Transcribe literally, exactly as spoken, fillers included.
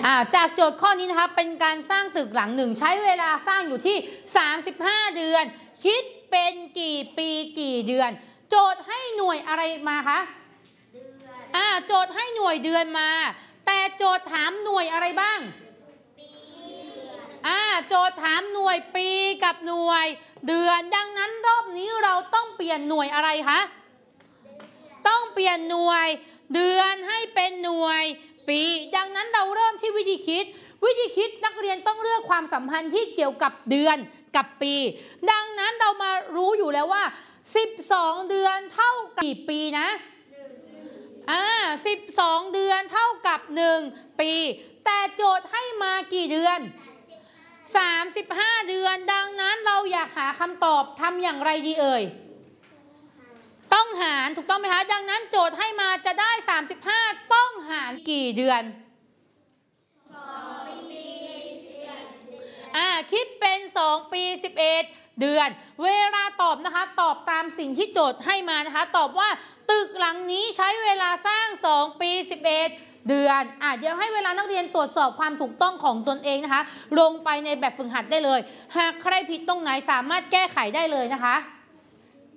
อ่าจากโจทย์ข้อนี้นะคะเป็นการสร้างตึกหลังหนึ่งใช้เวลาสร้างอยู่ที่สามสิบห้าเดือนคิดเป็นกี่ปีกี่เดือนโจทย์ให้หน่วยอะไรมาคะเดือนอ่าโจทย์ให้หน่วยเดือนมาแต่โจทย์ถามหน่วยอะไรบ้างปีอ่าโจทย์ถามหน่วยปีกับหน่วยเดือนดังนั้นรอบนี้เราต้องเปลี่ยนหน่วยอะไรคะต้องเปลี่ยนหน่วยเดือนให้เป็นหน่วยปีดังนั้นเราเริ่มที่วิธีคิดวิธีคิดนักเรียนต้องเลือกความสัมพันธ์ที่เกี่ยวกับเดือนกับปีดังนั้นเรามารู้อยู่แล้วว่าสิบสองเดือนเท่ากับกี่ปีนะอ่าสิบสองเดือนเท่ากับหนึ่งปีแต่โจทย์ให้มากี่เดือนสามสิบห้าเดือนดังนั้นเราอยากหาคำตอบทำอย่างไรดีเอ่ยต้องหารถูกต้องไหมคะดังนั้นโจทย์ให้มาจะได้สามสิบห้าต้องหารกี่เดือนสองปีอ่าคิดเป็นสองปีสิบเอ็ดเดือนเวลาตอบนะคะตอบตามสิ่งที่โจทย์ให้มานะคะตอบว่าตึกหลังนี้ใช้เวลาสร้างสองปีสิบเอ็ดเดือนอ่ะเดี๋ยวให้เวลานักเรียนตรวจสอบความถูกต้องของตนเองนะคะลงไปในแบบฝึกหัดได้เลยหากใครผิดตรงไหนสามารถแก้ไขได้เลยนะคะ